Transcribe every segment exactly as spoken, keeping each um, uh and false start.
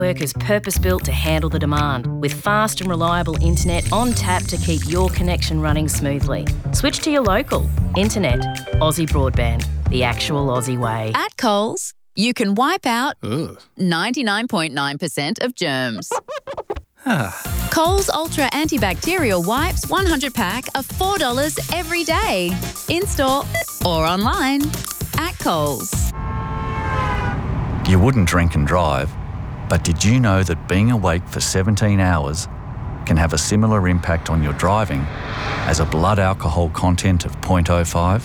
Network is purpose-built to handle the demand, with fast and reliable internet on tap to keep your connection running smoothly. Switch to your local. Internet. Aussie Broadband. The actual Aussie way. At Coles, you can wipe out ninety-nine point nine percent of germs. Coles Ultra Antibacterial Wipes one hundred pack are four dollars every day. In-store or online. At Coles. You wouldn't drink and drive, but did you know that being awake for seventeen hours can have a similar impact on your driving as a blood alcohol content of zero point zero five?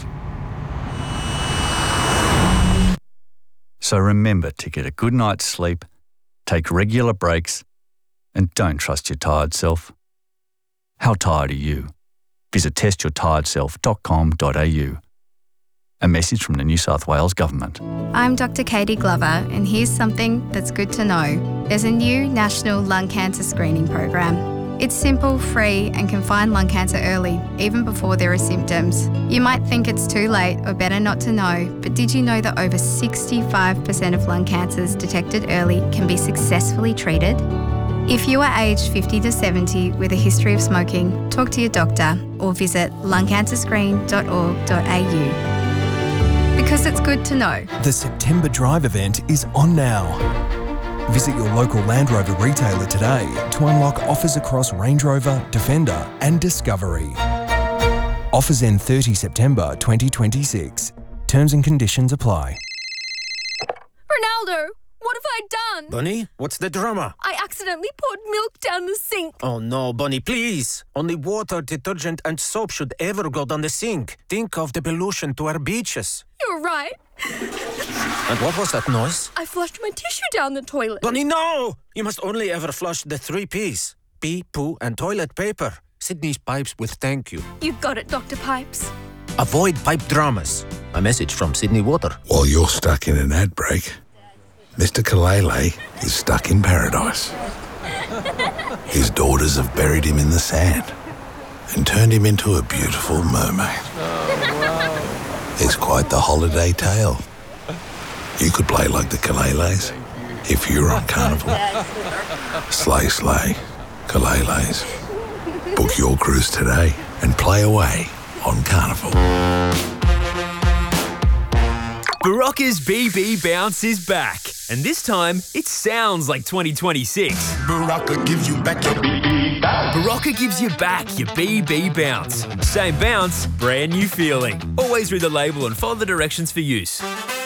So remember to get a good night's sleep, take regular breaks, and don't trust your tired self. How tired are you? Visit test your tired self dot com dot a u. A message from the New South Wales Government. I'm Doctor Katie Glover, and here's something that's good to know. There's a new national lung cancer screening program. It's simple, free, and can find lung cancer early, even before there are symptoms. You might think it's too late or better not to know, but did you know that over sixty-five percent of lung cancers detected early can be successfully treated? If you are aged fifty to seventy with a history of smoking, talk to your doctor or visit lung cancer screen dot org dot a u. Because it's good to know. The September Drive event is on now. Visit your local Land Rover retailer today to unlock offers across Range Rover, Defender and Discovery. Offers end thirty September twenty twenty-six. Terms and conditions apply. Ronaldo, what have I done? Bunny, what's the drama? I accidentally poured milk down the sink. Oh no, Bunny, please. Only water, detergent and soap should ever go down the sink. Think of the pollution to our beaches. You're right. And what was that noise? I flushed my tissue down the toilet. Bunny, no! You must only ever flush the three P's. Pee, poo and toilet paper. Sydney's Pipes with thank you. You got it, Doctor Pipes. Avoid pipe dramas. A message from Sydney Water. While you're stuck in an ad break, Mister Kalele is stuck in paradise. His daughters have buried him in the sand and turned him into a beautiful mermaid. It's quite the holiday tale. You could play like the Kaleles if you were on Carnival. Slay, slay, Kaleles. Book your cruise today and play away on Carnival. Barocca's B B Bounce is back, and this time it sounds like twenty twenty-six. Barocca gives you back your B B bounce. Barocca gives you back your B B Bounce. Same bounce, brand new feeling. Always read the label and follow the directions for use.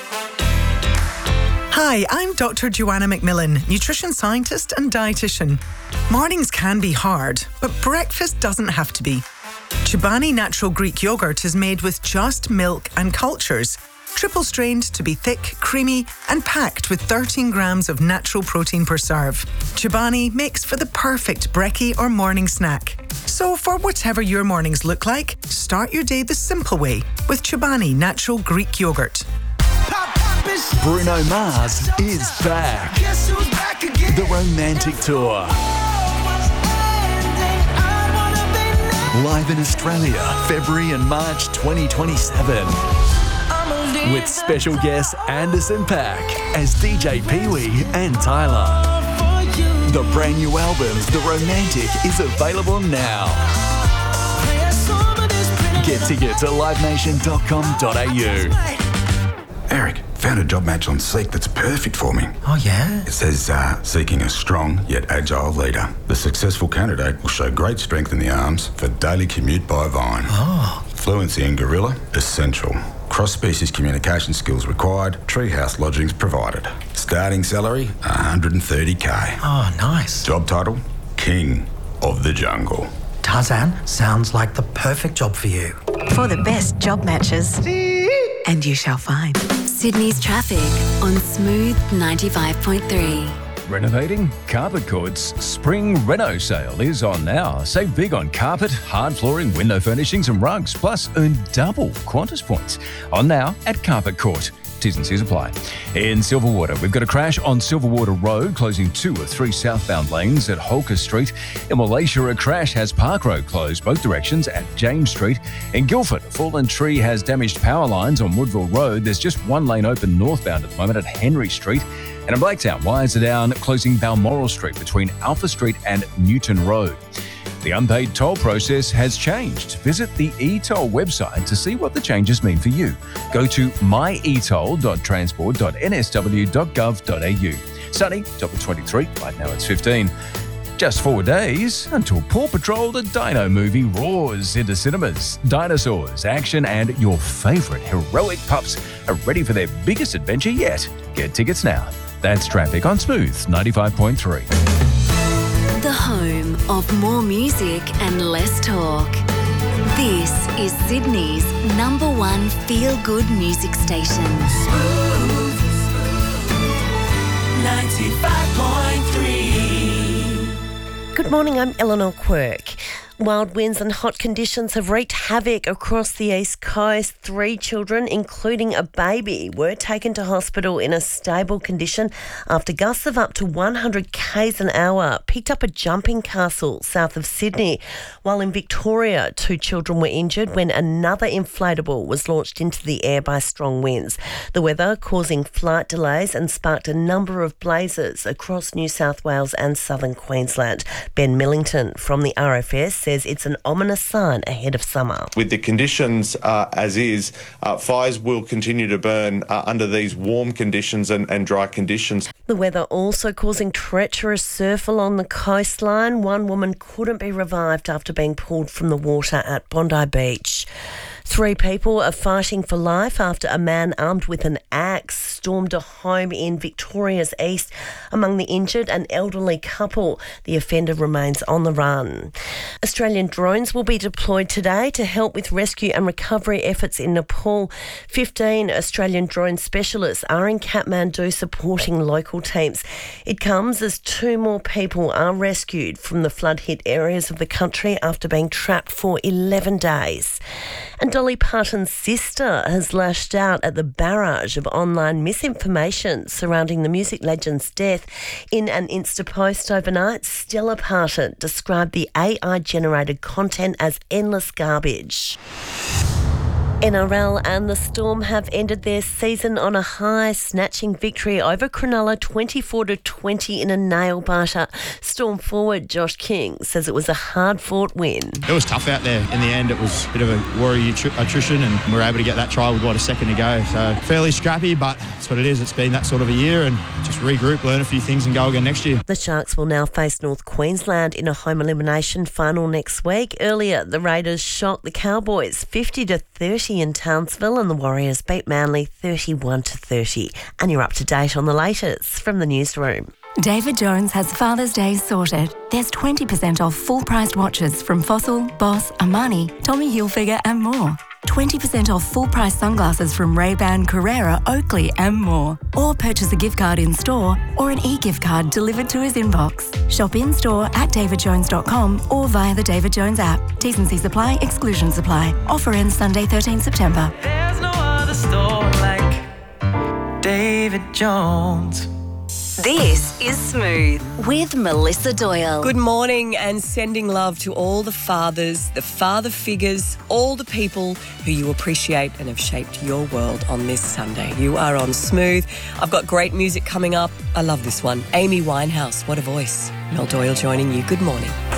Hi, I'm Doctor Joanna McMillan, nutrition scientist and dietitian. Mornings can be hard, but breakfast doesn't have to be. Chobani Natural Greek Yogurt is made with just milk and cultures, triple strained to be thick, creamy and packed with thirteen grams of natural protein per serve. Chobani makes for the perfect brekkie or morning snack. So for whatever your mornings look like, start your day the simple way with Chobani Natural Greek Yogurt. Bruno Mars is back. The Romantic Tour. Live in Australia, February and March twenty twenty-seven. With special guests Anderson .Paak as D J Pee-wee and Tyler. The brand new album, The Romantic, is available now. Get tickets at live nation dot com dot a u. Eric, found a job match on Seek that's perfect for me. Oh, yeah? It says, uh, seeking a strong yet agile leader. The successful candidate will show great strength in the arms for daily commute by Vine. Oh. Fluency in Gorilla, essential. Cross-species communication skills required. Treehouse lodgings provided. Starting salary, one hundred thirty k. Oh, nice. Job title, King of the Jungle. Tarzan, sounds like the perfect job for you. For the best job matches. And you shall find. Sydney's traffic on Smooth ninety-five point three. Renovating? Carpet Court's Spring Reno sale is on now. Save big on carpet, hard flooring, window furnishings and rugs, plus earn double Qantas points. On now at Carpet Court. T's and C's apply. In Silverwater, we've got a crash on Silverwater Road, closing two of three southbound lanes at Holker Street. In Malaysia, a crash has Park Road closed both directions at James Street. In Guildford, a fallen tree has damaged power lines on Woodville Road. There's just one lane open northbound at the moment at Henry Street. And in Blacktown, wires are down, closing Balmoral Street between Alpha Street and Newton Road. The unpaid toll process has changed. Visit the e-toll website to see what the changes mean for you. Go to my e toll dot transport dot n s w dot gov dot a u. Sunny, top of twenty-three, right now it's fifteen. Just four days until Paw Patrol the Dino movie roars into cinemas. Dinosaurs, action and your favourite heroic pups are ready for their biggest adventure yet. Get tickets now. That's traffic on Smooth ninety-five point three. The home of more music and less talk. This is Sydney's number one feel-good music station. Smooth ninety-five point three. Good morning, I'm Eleanor Quirk. Wild winds and hot conditions have wreaked havoc across the East Coast. Three children, including a baby, were taken to hospital in a stable condition after gusts of up to one hundred kays an hour picked up a jumping castle south of Sydney. While in Victoria, two children were injured when another inflatable was launched into the air by strong winds. The weather causing flight delays and sparked a number of blazes across New South Wales and southern Queensland. Ben Millington from the R F S says it's an ominous sign ahead of summer. With the conditions uh, as is, uh, fires will continue to burn uh, under these warm conditions and, and dry conditions. The weather also causing treacherous surf along the coastline. One woman couldn't be revived after being pulled from the water at Bondi Beach. Three people are fighting for life after a man armed with an axe stormed a home in Victoria's east. Among the injured, an elderly couple. The offender remains on the run. Australian drones will be deployed today to help with rescue and recovery efforts in Nepal. fifteen Australian drone specialists are in Kathmandu supporting local teams. It comes as two more people are rescued from the flood-hit areas of the country after being trapped for eleven days. And Dolly Parton's sister has lashed out at the barrage of online misinformation surrounding the music legend's death. In an Insta post overnight, Stella Parton described the A I-generated content as endless garbage. N R L and the Storm have ended their season on a high, snatching victory over Cronulla twenty-four to twenty in a nail-biter. Storm forward Josh King says it was a hard-fought win. It was tough out there. In the end, it was a bit of a worry attrition, and we were able to get that try with, what, a second to go. So fairly scrappy, but that's what it is. It's been that sort of a year, and just regroup, learn a few things and go again next year. The Sharks will now face North Queensland in a home elimination final next week. Earlier, the Raiders shocked the Cowboys fifty to thirty in Townsville, and the Warriors beat Manly thirty-one to thirty. And you're up to date on the latest from the newsroom. David Jones has Father's Day sorted. There's twenty percent off full-priced watches from Fossil, Boss, Armani, Tommy Hilfiger and more. twenty percent off full-price sunglasses from Ray-Ban, Carrera, Oakley and more. Or purchase a gift card in-store or an e-gift card delivered to his inbox. Shop in-store at david jones dot com or via the David Jones app. T's and C's apply, exclusions apply. Offer ends Sunday, thirteenth September. There's no other store like David Jones. This is Smooth with Melissa Doyle. Good morning, and sending love to all the fathers, the father figures, all the people who you appreciate and have shaped your world on this Sunday. You are on Smooth. I've got great music coming up. I love this one. Amy Winehouse, what a voice. Mel Doyle joining you. Good morning.